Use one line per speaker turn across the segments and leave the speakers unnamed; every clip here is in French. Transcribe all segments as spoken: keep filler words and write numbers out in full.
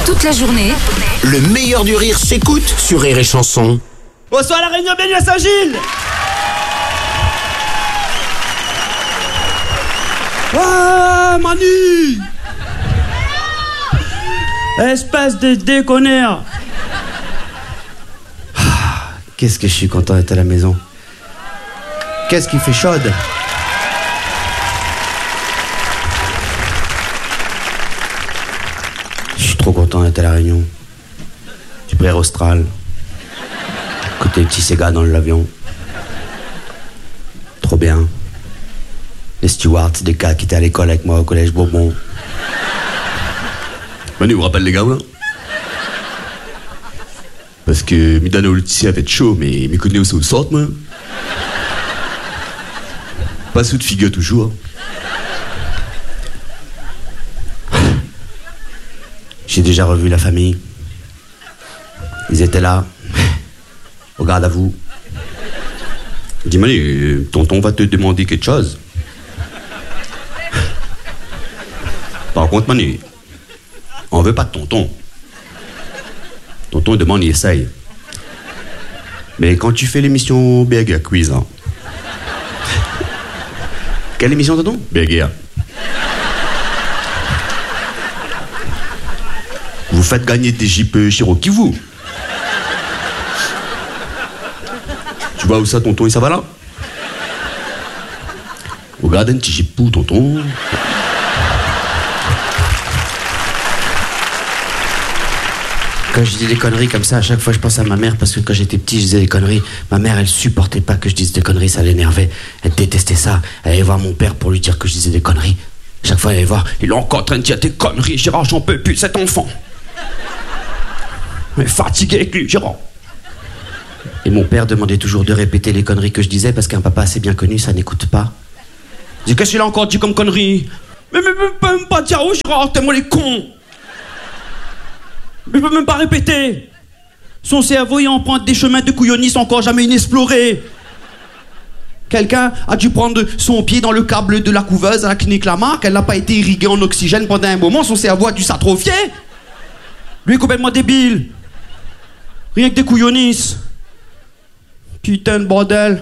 Toute la journée,
Le meilleur du rire s'écoute sur Rire et Chanson.
Bonsoir la Réunion, bienvenue à Saint-Gilles. Ah, Manu, espèce de déconneur.
Ah, qu'est-ce que je suis content d'être à la maison. Qu'est-ce qui fait chaude. Je suis trop content d'être à la Réunion. Du Brère Austral. Côté petit Sega dans l'avion. Trop bien. Les stewards, des gars qui étaient à l'école avec moi au collège Bourbon.
Manu, vous rappelle les gars, là? Parce que Midano le tissu avait chaud, mais mes connais aussi au sort, moi. Pas sous de figure toujours.
J'ai déjà revu la famille. Ils étaient là. Au garde à vous.
Dis Manu, tonton va te demander quelque chose. Par contre, Manu, on veut pas de tonton. Tonton demande, il essaye. Mais quand tu fais l'émission Burger Quiz, hein.
Quelle émission, tonton?
Burger. Vous faites gagner des Jeeps Cherokee, vous. Tu vois où ça, tonton, et ça va là? Regarde un petit Jeep pour tonton.
Quand je dis des conneries comme ça, à chaque fois je pense à ma mère, parce que quand j'étais petit je disais des conneries. Ma mère elle supportait pas que je dise des conneries, ça l'énervait. Elle détestait ça. Elle allait voir mon père pour lui dire que je disais des conneries. Chaque fois elle allait voir, il est encore en train de dire des conneries, Gérard, j'en peux plus, cet enfant. Mais fatigué avec lui, Gérard. Et mon père demandait toujours de répéter les conneries que je disais, parce qu'un papa assez bien connu, ça n'écoute pas.
Je dis, qu'est-ce qu'il a encore dit comme connerie? Mais mais mais pas même pas dire, oh Gérard, t'es moi les cons. Mais il peut même pas répéter. Son cerveau il emprunte des chemins de couillonnis encore jamais inexplorés. Quelqu'un a dû prendre son pied dans le câble de la couveuse à la clinique Lamarck. Elle n'a pas été irriguée en oxygène pendant un moment. Son cerveau a dû s'atrophier. Lui est complètement débile. Rien que des couillonnis. Putain de bordel.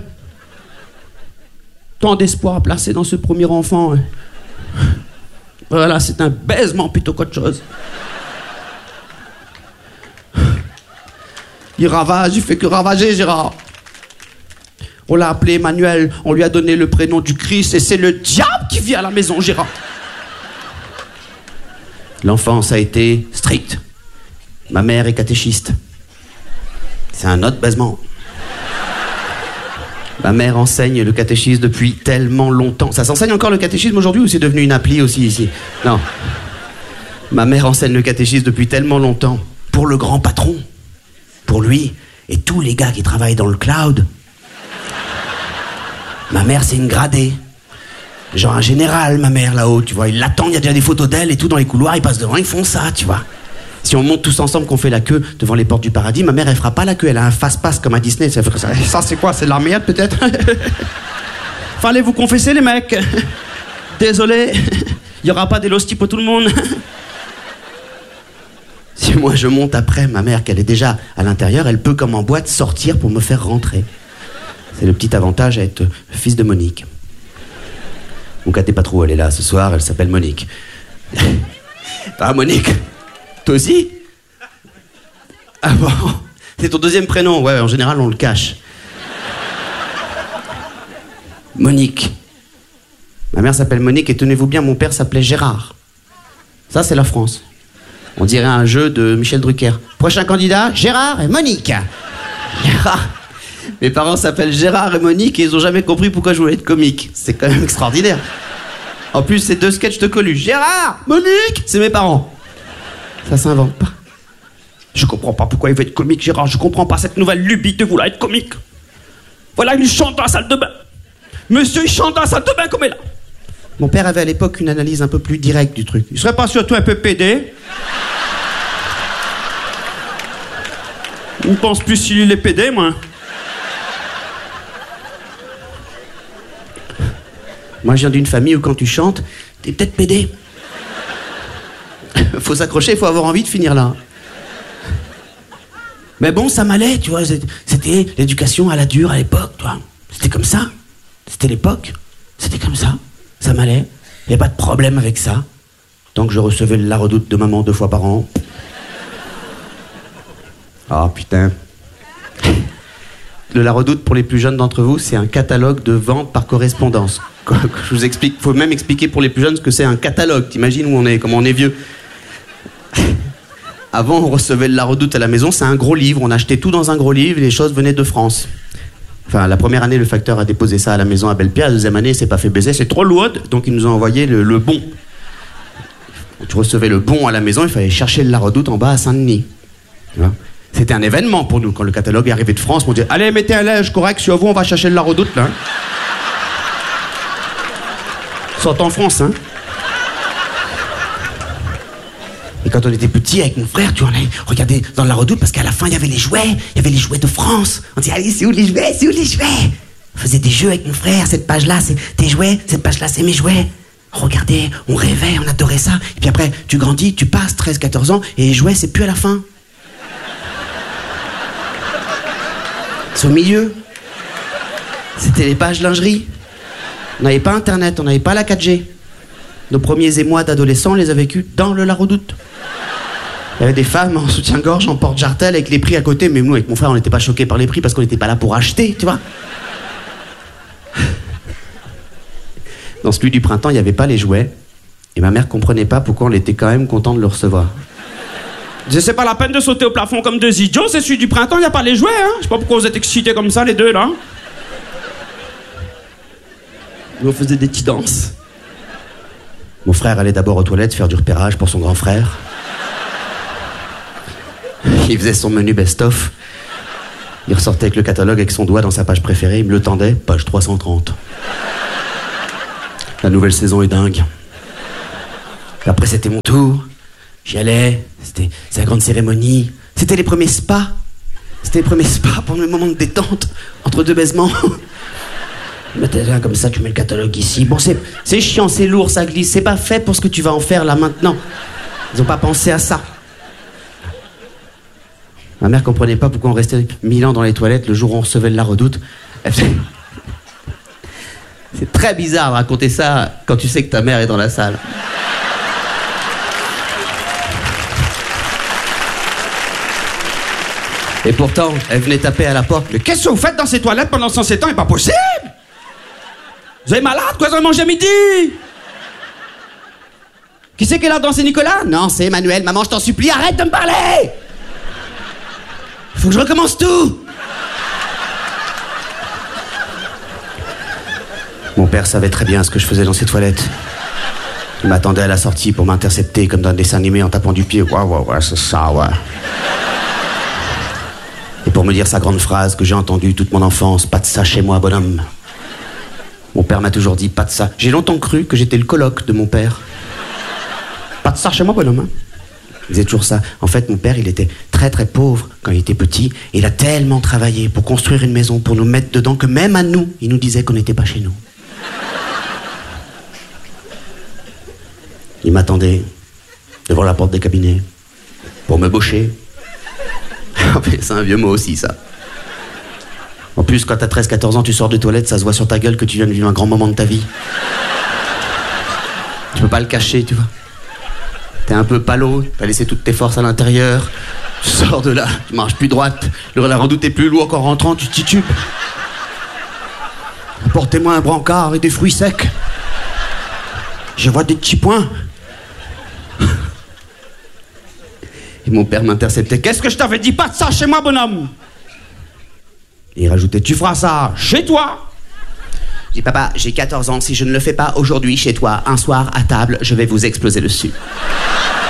Tant d'espoir placé dans ce premier enfant. Hein. Voilà, c'est un baisement plutôt qu'autre chose. Il ravage, il fait que ravager, Gérard. On l'a appelé Emmanuel, on lui a donné le prénom du Christ et c'est le diable qui vit à la maison, Gérard.
L'enfance a été stricte. Ma mère est catéchiste. C'est un autre baisement. Ma mère enseigne le catéchisme depuis tellement longtemps. Ça s'enseigne encore le catéchisme aujourd'hui ou c'est devenu une appli aussi ici? Non. Ma mère enseigne le catéchisme depuis tellement longtemps. Pour le grand patron. Pour lui et tous les gars qui travaillent dans le cloud. Ma mère, c'est une gradée. Genre un général, ma mère, là-haut, tu vois. Ils l'attendent, il y a déjà des photos d'elle et tout dans les couloirs, ils passent devant, ils font ça, tu vois. Si on monte tous ensemble, qu'on fait la queue devant les portes du paradis, ma mère, elle fera pas la queue, elle a un fast-pass comme à Disney. Ça, ça c'est quoi? C'est de la merde, peut-être?
Fallait vous confesser, les mecs. Désolé, il y aura pas des lostis pour tout le monde.
Si moi je monte après, ma mère, qu'elle est déjà à l'intérieur, elle peut, comme en boîte, sortir pour me faire rentrer. C'est le petit avantage à être fils de Monique. Mon cas, t'es pas trop, elle est là ce soir, elle s'appelle Monique. Ah, Monique? Toi aussi? Ah bon? C'est ton deuxième prénom? Ouais, en général, on le cache. Monique. Ma mère s'appelle Monique et tenez-vous bien, mon père s'appelait Gérard. Ça, c'est la France. On dirait un jeu de Michel Drucker. Prochain candidat, Gérard et Monique. Gérard. Mes parents s'appellent Gérard et Monique et ils ont jamais compris pourquoi je voulais être comique. C'est quand même extraordinaire. En plus, c'est deux sketchs de Coluche. Gérard, Monique, c'est mes parents. Ça s'invente pas.
Je comprends pas pourquoi il veut être comique, Gérard. Je comprends pas cette nouvelle lubie de vouloir être comique. Voilà, il chante dans la salle de bain. Monsieur, il chante dans la salle de bain comme il est là.
Mon père avait à l'époque une analyse un peu plus directe du truc.
Il serait pas surtout un peu pédé? Je ne pense plus s'il est pédé, moi.
Moi, je viens d'une famille où quand tu chantes, t'es peut-être pédé. Faut s'accrocher, il faut avoir envie de finir là. Mais bon, ça m'allait, tu vois. C'était l'éducation à la dure à l'époque, tu vois. C'était comme ça. C'était l'époque. C'était comme ça. Ça m'allait. Il n'y a pas de problème avec ça. Tant que je recevais la redoute de maman deux fois par an. Ah, putain. Le La Redoute, pour les plus jeunes d'entre vous, c'est un catalogue de vente par correspondance. Je vous explique, il faut même expliquer pour les plus jeunes ce que c'est un catalogue. T'imagines où on est, comment on est vieux. Avant, on recevait le La Redoute à la maison, c'est un gros livre. On achetait tout dans un gros livre et les choses venaient de France. Enfin, la première année, le facteur a déposé ça à la maison à Belle-Pierre. La deuxième année, il s'est pas fait baiser, c'est trop lourd. Donc, ils nous ont envoyé le, le bon. Tu recevais le bon à la maison, il fallait chercher le La Redoute en bas à Saint-Denis. Tu vois ? C'était un événement pour nous. Quand le catalogue est arrivé de France, on disait « Allez, mettez un linge correct sur vous, on va chercher le La Redoute, là. » Sort en France, hein. Et quand on était petits avec mon frère, tu en allais regarder dans le La Redoute parce qu'à la fin, il y avait les jouets. Il y avait les jouets de France. On disait « Allez, c'est où les jouets? C'est où les jouets ?» On faisait des jeux avec mon frère. Cette page-là, c'est tes jouets. Cette page-là, c'est mes jouets. On regardait, on rêvait, on adorait ça. Et puis après, tu grandis, tu passes treize quatorze ans et les jouets, c'est plus à la fin. C'est au milieu. C'était les pages lingerie. On n'avait pas Internet, on n'avait pas la quatre G. Nos premiers émois d'adolescents, on les a vécus dans le La Redoute. Il y avait des femmes en soutien-gorge, en porte-jartel, avec les prix à côté, mais nous, avec mon frère, on n'était pas choqués par les prix parce qu'on n'était pas là pour acheter, tu vois. Dans celui du printemps, il n'y avait pas les jouets, et ma mère comprenait pas pourquoi on était quand même content de le recevoir.
Je sais pas la peine de sauter au plafond comme deux idiots, c'est celui du printemps, il n'y a pas les jouets, hein. Je sais pas pourquoi vous êtes excités comme ça, les deux, là.
Nous, on faisait des petites danses. Mon frère allait d'abord aux toilettes faire du repérage pour son grand frère. Il faisait son menu best-of. Il ressortait avec le catalogue avec son doigt dans sa page préférée, il me le tendait, page trois cent trente. La nouvelle saison est dingue. Et après, c'était mon tour. J'y allais, c'était la grande cérémonie. C'était les premiers spas. C'était les premiers spas pour le moment de détente, entre deux baisements. Mais t'es là comme ça, tu mets le catalogue ici. Bon, c'est, c'est chiant, c'est lourd, ça glisse. C'est pas fait pour ce que tu vas en faire là maintenant. Ils ont pas pensé à ça. Ma mère comprenait pas pourquoi on restait mille ans dans les toilettes le jour où on recevait le La Redoute. Elle fait... C'est très bizarre de raconter ça quand tu sais que ta mère est dans la salle. Et pourtant, elle venait taper à la porte.
Mais qu'est-ce que vous faites dans ces toilettes pendant cent sept ans? C'est pas possible! Vous êtes malade, quoi, vous avez mangé à midi? Qui c'est qui est là dans, c'est Nicolas?
Non, c'est Emmanuel. Maman, je t'en supplie, arrête de me parler! Faut que je recommence tout! Mon père savait très bien ce que je faisais dans ces toilettes. Il m'attendait à la sortie pour m'intercepter comme dans un dessin animé en tapant du pied. Ouais, ouais, ouais, c'est ça, ouais. Et pour me dire sa grande phrase que j'ai entendue toute mon enfance, pas de ça chez moi, bonhomme. Mon père m'a toujours dit pas de ça. J'ai longtemps cru que j'étais le coloc de mon père. Pas de ça chez moi, bonhomme. Hein. Il disait toujours ça. En fait, mon père, il était très très pauvre quand il était petit. Et il a tellement travaillé pour construire une maison, pour nous mettre dedans, que même à nous, il nous disait qu'on n'était pas chez nous. Il m'attendait devant la porte des cabinets pour me baucher. C'est un vieux mot aussi, ça. En plus, quand t'as treize quatorze ans, tu sors de toilette, ça se voit sur ta gueule que tu viens de vivre un grand moment de ta vie. Tu peux pas le cacher, tu vois. T'es un peu palo, t'as laissé toutes tes forces à l'intérieur. Tu sors de là, tu marches plus droite. Le La Redoute est plus lourd qu'en rentrant, tu titubes. Apportez-moi un brancard et des fruits secs. Je vois des petits points. Et mon père m'interceptait.
Qu'est-ce que je t'avais dit? Pas de ça chez moi, bonhomme!
Et il rajoutait,
Tu feras ça chez toi!
Je dis, papa, j'ai quatorze ans, si je ne le fais pas aujourd'hui chez toi, un soir à table, je vais vous exploser dessus.